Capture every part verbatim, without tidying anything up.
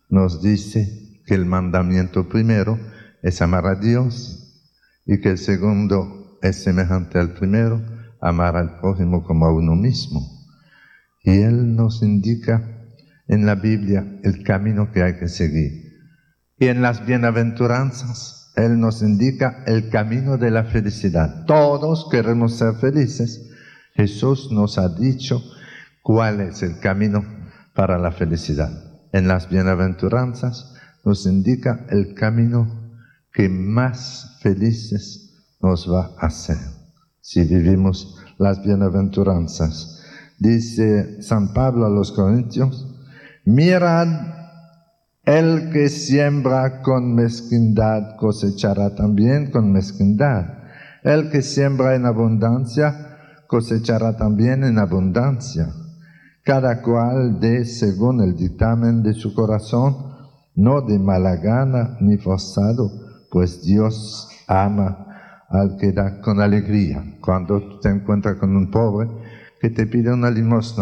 nos dice que el mandamiento primero es amar a Dios y que el segundo es semejante al primero, amar al prójimo como a uno mismo. Y Él nos indica en la Biblia el camino que hay que seguir. Y en las bienaventuranzas, Él nos indica el camino de la felicidad. Todos queremos ser felices. Jesús nos ha dicho cuál es el camino para la felicidad. En las bienaventuranzas nos indica el camino que más felices nos va a hacer si vivimos las bienaventuranzas. Dice San Pablo a los Corintios: mirad, el que siembra con mezquindad cosechará también con mezquindad. El que siembra en abundancia cosechará también en abundancia. Cada cual dé según el dictamen de su corazón, no de mala gana ni forzado, pues Dios ama al que da con alegría. Cuando te encuentras con un pobre que te pide una limosna,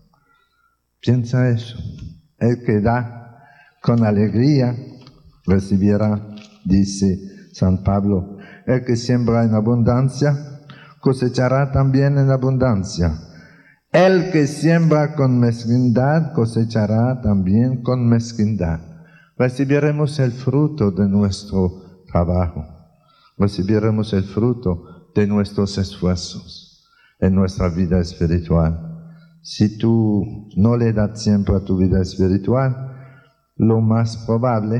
piensa eso. El que da con alegría recibirá, dice San Pablo. El que siembra en abundancia cosechará también en abundancia. El que siembra con mezquindad cosechará también con mezquindad. Recibiremos el fruto de nuestro trabajo. Recibiremos el fruto de nuestros esfuerzos en nuestra vida espiritual. Si tú no le das tiempo a tu vida espiritual, lo más probable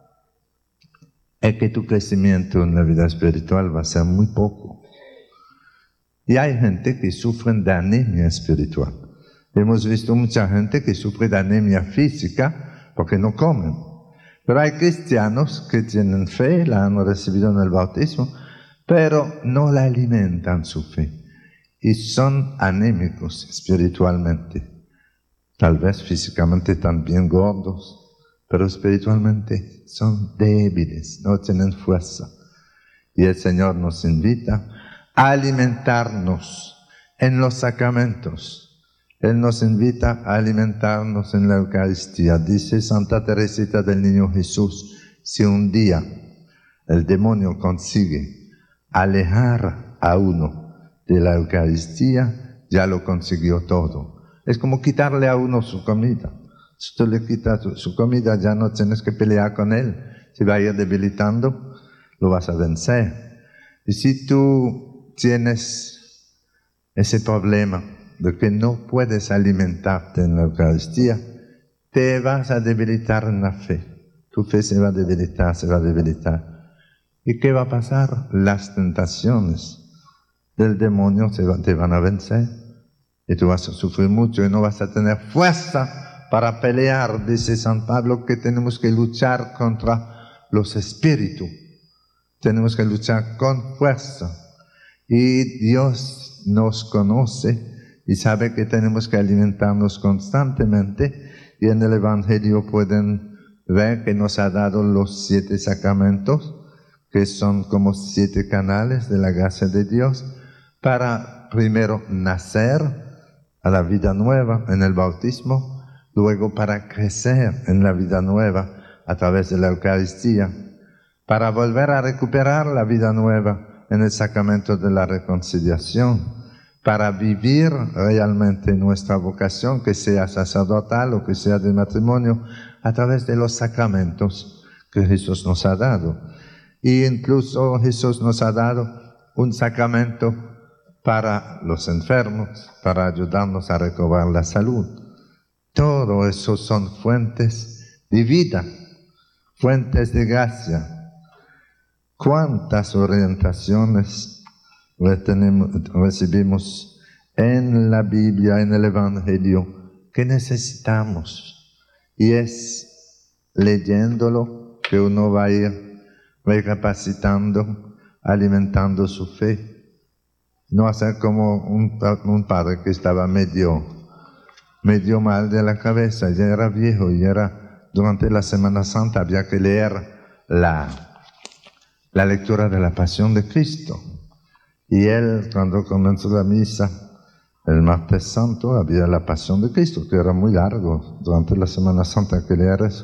es que tu crecimiento en la vida espiritual va a ser muy poco. Y hay gente que sufre de anemia espiritual. Hemos visto mucha gente que sufre de anemia física porque no comen. Pero hay cristianos que tienen fe, la han recibido en el bautismo, pero no la alimentan su fe. Y son anémicos espiritualmente. Tal vez físicamente están bien gordos, pero espiritualmente son débiles, no tienen fuerza. Y el Señor nos invita a alimentarnos en los sacramentos. Él nos invita a alimentarnos en la Eucaristía. Dice Santa Teresita del Niño Jesús: si un día el demonio consigue alejar a uno de la Eucaristía, ya lo consiguió todo. Es como quitarle a uno su comida. Si tú le quitas su comida, ya no tienes que pelear con él. Si va a ir debilitando, lo vas a vencer. Y si tú tienes ese problema de que no puedes alimentarte en la Eucaristía, te vas a debilitar en la fe. Tu fe se va a debilitar, se va a debilitar. ¿Y qué va a pasar? Las tentaciones del demonio te van a vencer. Y tú vas a sufrir mucho y no vas a tener fuerza para pelear. Dice San Pablo que tenemos que luchar contra los espíritus. Tenemos que luchar con fuerza. Y Dios nos conoce y sabe que tenemos que alimentarnos constantemente. Y en el Evangelio pueden ver que nos ha dado los siete sacramentos, que son como siete canales de la gracia de Dios, para primero nacer a la vida nueva en el bautismo, luego para crecer en la vida nueva a través de la Eucaristía, para volver a recuperar la vida nueva en el sacramento de la reconciliación, para vivir realmente nuestra vocación, que sea sacerdotal o que sea de matrimonio, a través de los sacramentos que Jesús nos ha dado. Y incluso Jesús nos ha dado un sacramento para los enfermos, para ayudarnos a recobrar la salud. Todo eso son fuentes de vida, fuentes de gracia. ¿Cuántas orientaciones recibimos en la Biblia, en el Evangelio, que necesitamos? Y es leyéndolo que uno va a ir recapacitando, alimentando su fe. No hacer como un, un padre que estaba medio, medio mal de la cabeza, ya era viejo y era, durante la Semana Santa había que leer la, la lectura de la Pasión de Cristo. Y él, cuando comenzó la misa, el martes santo, había la Pasión de Cristo, que era muy largo, durante la Semana Santa que leer eso.